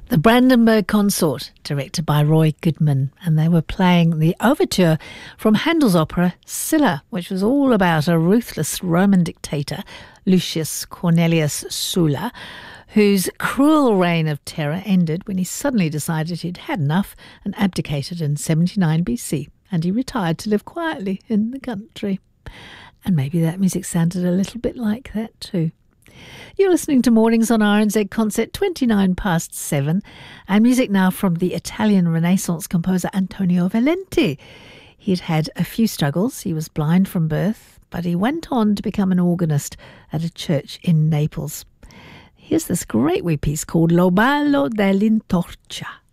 The Brandenburg Consort, directed by Roy Goodman, and they were playing the overture from Handel's opera Scylla, which was all about a ruthless Roman dictator, Lucius Cornelius Sulla, whose cruel reign of terror ended when he suddenly decided he'd had enough and abdicated in 79 BC, and he retired to live quietly in the country. And maybe that music sounded a little bit like that too. You're listening to Mornings on RNZ Concert, 7:29, and music now from the Italian Renaissance composer Antonio Valenti. He'd had a few struggles. He was blind from birth, but he went on to become an organist at a church in Naples. Here's this great wee piece called Lo ballo dell'intorcia.